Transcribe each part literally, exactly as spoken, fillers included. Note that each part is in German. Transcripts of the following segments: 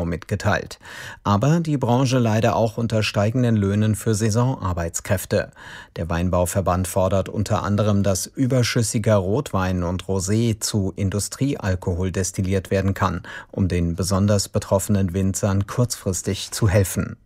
mitgeteilt. Aber die Branche leide auch unter steigenden Löhnen für Saisonarbeitskräfte. Der Weinbauverband fordert unter anderem, dass überschüssiger Rotwein und Rosé zu Industriealkohol destilliert werden kann, um den besonders betroffenen Winzern kurzfristig zu helfen.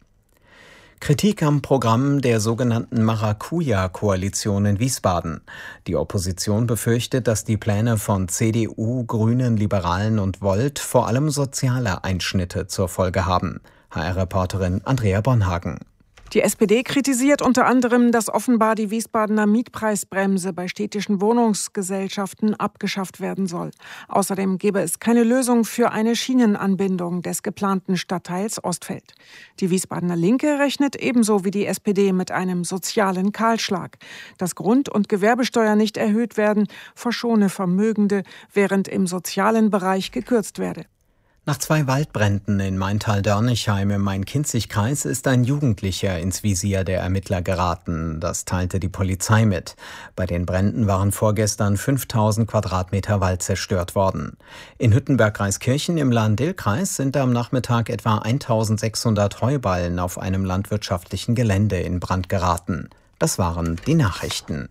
Kritik am Programm der sogenannten Maracuja-Koalition in Wiesbaden. Die Opposition befürchtet, dass die Pläne von C D U, Grünen, Liberalen und Volt vor allem soziale Einschnitte zur Folge haben. H R-Reporterin Andrea Bonhagen. Die S P D kritisiert unter anderem, dass offenbar die Wiesbadener Mietpreisbremse bei städtischen Wohnungsgesellschaften abgeschafft werden soll. Außerdem gebe es keine Lösung für eine Schienenanbindung des geplanten Stadtteils Ostfeld. Die Wiesbadener Linke rechnet ebenso wie die S P D mit einem sozialen Kahlschlag. Dass Grund- und Gewerbesteuer nicht erhöht werden, verschone Vermögende, während im sozialen Bereich gekürzt werde. Nach zwei Waldbränden in Maintal-Dörnichheim im Main-Kinzig-Kreis ist ein Jugendlicher ins Visier der Ermittler geraten. Das teilte die Polizei mit. Bei den Bränden waren vorgestern fünftausend Quadratmeter Wald zerstört worden. In Hüttenberg-Reiskirchen im Lahn-Dill-Kreis sind am Nachmittag etwa eintausendsechshundert Heuballen auf einem landwirtschaftlichen Gelände in Brand geraten. Das waren die Nachrichten.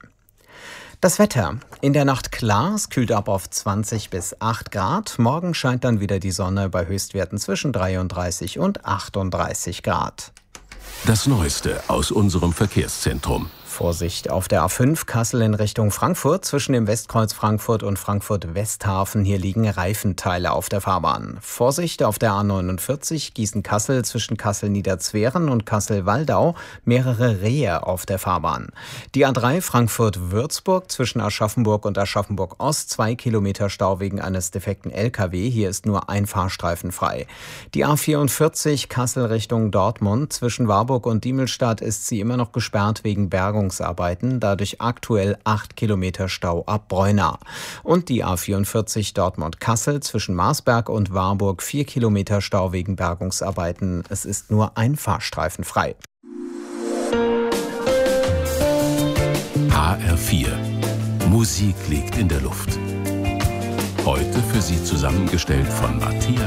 Das Wetter. In der Nacht klar, es kühlt ab auf zwanzig bis acht Grad. Morgen scheint dann wieder die Sonne bei Höchstwerten zwischen dreiunddreißig und achtunddreißig Grad. Das Neueste aus unserem Verkehrszentrum. Vorsicht auf der A fünf Kassel in Richtung Frankfurt. Zwischen dem Westkreuz Frankfurt und Frankfurt-Westhafen. Hier liegen Reifenteile auf der Fahrbahn. Vorsicht auf der A neunundvierzig Gießen-Kassel zwischen Kassel-Niederzweren und Kassel-Waldau. Mehrere Rehe auf der Fahrbahn. Die A drei Frankfurt-Würzburg zwischen Aschaffenburg und Aschaffenburg-Ost. Zwei Kilometer Stau wegen eines defekten L K W. Hier ist nur ein Fahrstreifen frei. Die A vierundvierzig Kassel Richtung Dortmund. Zwischen Warburg und Diemelstadt ist sie immer noch gesperrt wegen Bergung. Dadurch aktuell acht Kilometer Stau ab Breunau. Und die A vierundvierzig Dortmund-Kassel zwischen Marsberg und Warburg vier Kilometer Stau wegen Bergungsarbeiten. Es ist nur ein Fahrstreifen frei. H R vier. Musik liegt in der Luft. Heute für Sie zusammengestellt von Matthias